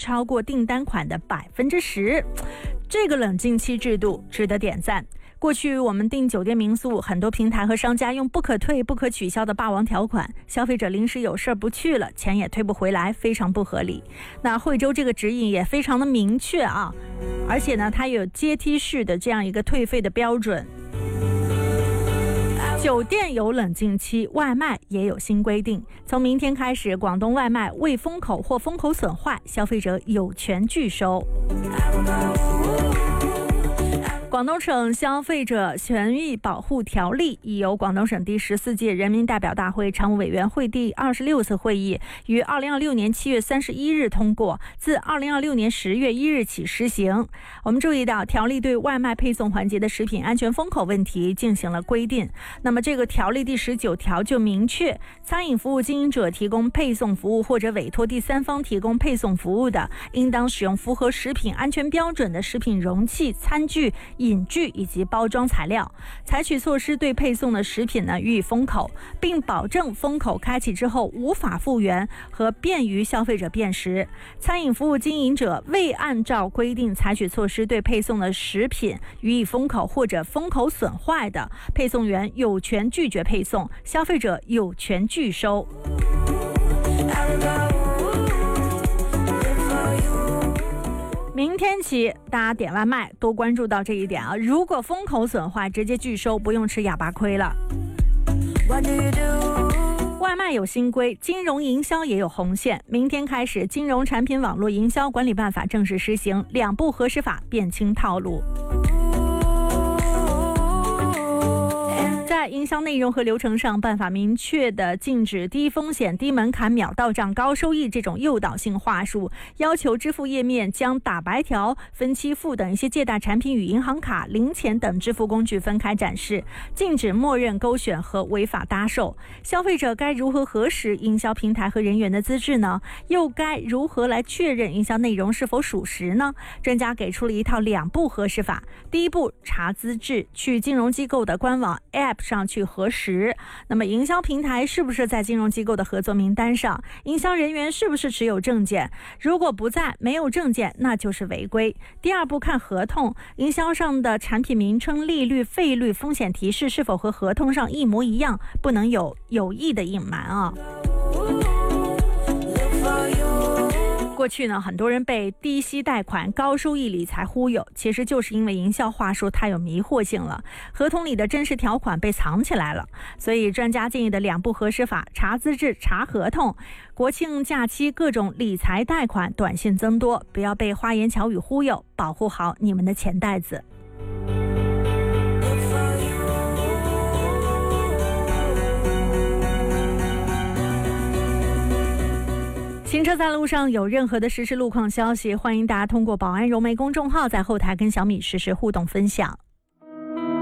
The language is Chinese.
超过订单款的10%，这个冷静期制度值得点赞。过去我们订酒店民宿，很多平台和商家用不可退不可取消的霸王条款，消费者临时有事不去了，钱也退不回来，非常不合理。那惠州这个指引也非常的明确啊，而且呢它有阶梯式的这样一个退费的标准。酒店有冷静期，外卖也有新规定。从明天开始，广东外卖未封口或封口损坏，消费者有权拒收。广东省消费者权益保护条例已由广东省第14届人民代表大会常务委员会第26次会议于2026年7月31日通过，自2026年10月1日起施行。我们注意到，条例对外卖配送环节的食品安全封口问题进行了规定。那么这个条例第19条就明确，餐饮服务经营者提供配送服务或者委托第三方提供配送服务的，应当使用符合食品安全标准的食品容器、餐具、饮具以及包装材料，采取措施对配送的食品呢予以封口，并保证封口开启之后无法复原和便于消费者辨识。餐饮服务经营者未按照规定采取措施对配送的食品予以封口或者封口损坏的，配送员有权拒绝配送，消费者有权拒收。明天起，大家点外卖多关注到这一点啊！如果封口损坏，直接拒收，不用吃哑巴亏了。外卖有新规，金融营销也有红线。明天开始，《金融产品网络营销管理办法》正式施行，2部核实法辨清套路。在营销内容和流程上，办法明确地禁止低风险、低门槛、秒到账、高收益这种诱导性话术，要求支付页面将打白条、分期付等一些借贷产品与银行卡、零钱等支付工具分开展示，禁止默认勾选和违法搭售。消费者该如何核实营销平台和人员的资质呢？又该如何来确认营销内容是否属实呢？专家给出了一套2步核实法。第一步，查资质，去金融机构的官网 App 上去核实。那么营销平台是不是在金融机构的合作名单上？营销人员是不是持有证件？如果不在，没有证件，那就是违规。第二步，看合同，营销上的产品名称、利率、费率、风险提示是否和合同上一模一样，不能有意的隐瞒啊。过去呢，很多人被低息贷款、高收益理财忽悠，其实就是因为营销话术太有迷惑性了，合同里的真实条款被藏起来了。所以专家建议的2步核实法，查资质、查合同。国庆假期各种理财贷款短信增多，不要被花言巧语忽悠，保护好你们的钱袋子。行车在路上有任何的实时路况消息，欢迎大家通过保安融媒公众号在后台跟小米实时互动分享。